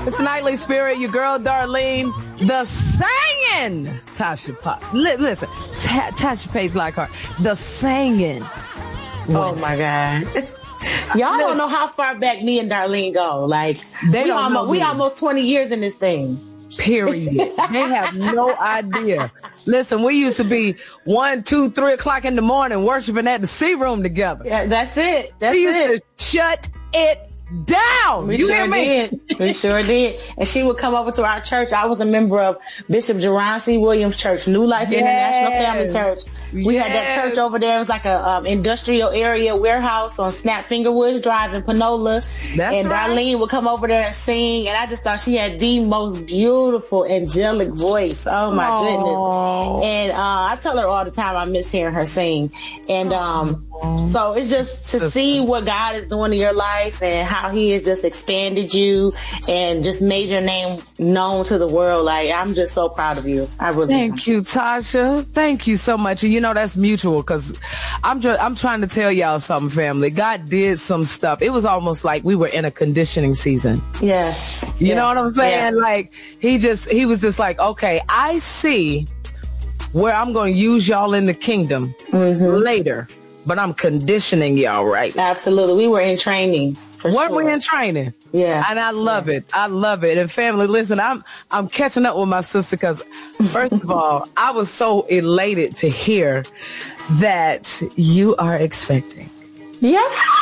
It's Nightly Spirit, your girl Darlene, the singing Tasha Pop. Listen, Tasha Page Lockhart, the singing. Oh my God. Y'all don't know how far back me and Darlene go. Like, we almost 20 years in this thing. Period. They have no idea. Listen, we used to be 1, 2, 3 o'clock in the morning worshiping at the C Room together. Yeah, that's it. We used to shut it down. You hear me? We sure did. And she would come over to our church. I was a member of Bishop Jerron C. Williams Church, New Life International Family Church. We had that church over there. It was like a industrial area warehouse on Snap Fingerwoods Drive in Panola. Darlene would come over there and sing. And I just thought she had the most beautiful, angelic voice. Oh my goodness. And I tell her all the time I miss hearing her sing. And so it's just to see what God is doing in your life and how he has just expanded you and just made your name known to the world. Like, I'm just so proud of you. I really am. Thank you, Tasha. Thank you so much. And you know, that's mutual, because I'm trying to tell y'all something, family. God did some stuff. It was almost like we were in a conditioning season. Yes. You know what I'm saying? Yeah. Like, he was just like, okay, I see where I'm going to use y'all in the kingdom later, but I'm conditioning y'all right now. Absolutely. We were in training. We're in training. Yeah. And I love it. I love it. And family, listen, I'm catching up with my sister, because first of all, I was so elated to hear that you are expecting. Yeah.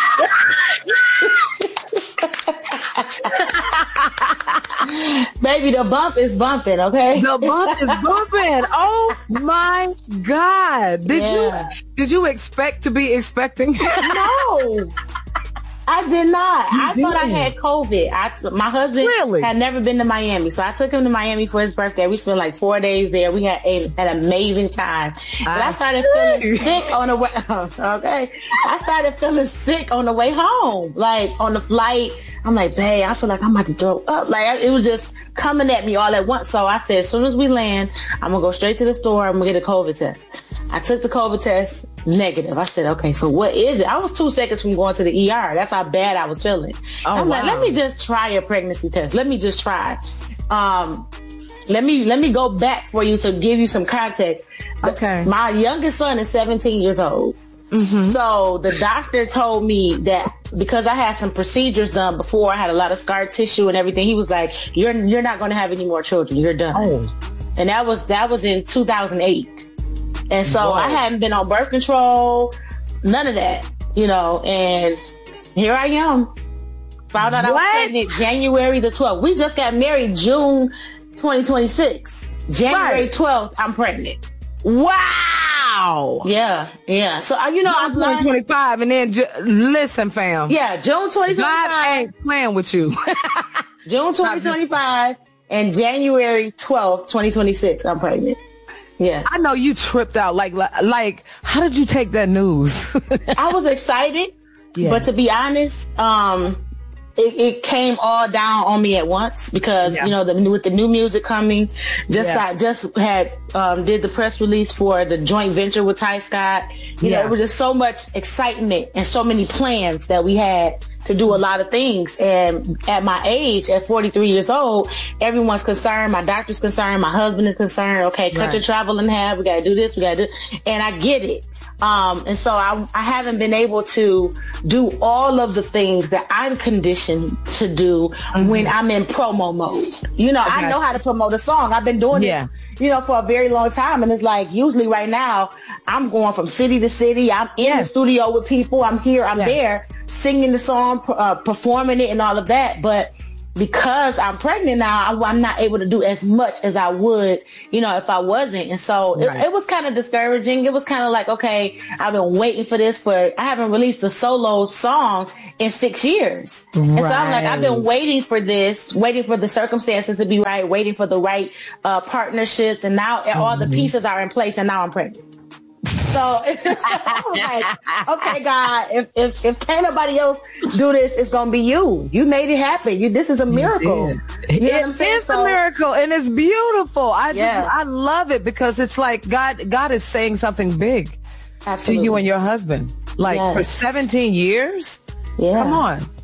Baby, the bump is bumping, okay? The bump is bumping. Oh my God. Did you expect to be expecting? No. I did not. I thought I had COVID. My husband had never been to Miami, so I took him to Miami for his birthday. We spent like 4 days there. We had an amazing time. But I started feeling sick on the way. Okay, I started feeling sick on the way home, like on the flight. I'm like, babe, I feel like I'm about to throw up. Like, it was just coming at me all at once. So I said, as soon as we land, I'm gonna go straight to the store. I'm gonna get a COVID test. I took the COVID test. Negative. I said, okay, so what is it? I was 2 seconds from going to the ER. That's how bad I was feeling. I'm like, let me just try a pregnancy test. Let me just try. Let me go back for you to give you some context. Okay. My youngest son is 17 years old. So the doctor told me that because I had some procedures done before, I had a lot of scar tissue and everything. He was like, you're not going to have any more children. You're done. And that was in 2008. And so I hadn't been on birth control, none of that, and here I am. Found out I was pregnant January the 12th. We just got married June 2026. January 12th, I'm pregnant. Wow. Yeah. So, I'm 2025, and then, listen, fam. Yeah, June 2025. God ain't playing with you. June 2025 and January 12th, 2026, I'm pregnant. Yeah. I know you tripped out. Like, how did you take that news? I was excited, but to be honest, it came all down on me at once because, with the new music coming, I just had, did the press release for the joint venture with Ty Scott. It was just so much excitement and so many plans that we had to do a lot of things. And at my age, at 43 years old, everyone's concerned. My doctor's concerned. My husband is concerned. Okay, cut your travel in half. We got to do this. We got to do. And I get it. And so I haven't been able to do all of the things that I'm conditioned to do when I'm in promo mode. I know how to promote a song. I've been doing this, for a very long time. And it's like, usually right now, I'm going from city to city. I'm in the studio with people. I'm here. I'm there singing the song, performing it and all of that. But because I'm pregnant now, I'm not able to do as much as I would, if I wasn't. And so it was kind of discouraging. It was kind of like, okay, I've been waiting for this I haven't released a solo song in 6 years. And so I'm like, I've been waiting for this, waiting for the circumstances to be right, waiting for the right partnerships. And now all the pieces are in place and now I'm pregnant. So I was like, okay, God, if can't nobody else do this, it's going to be you. You made it happen. This is a miracle. It is a miracle, and it's beautiful. I love it because it's like God is saying something big to you and your husband. Like for 17 years? Yeah. Come on.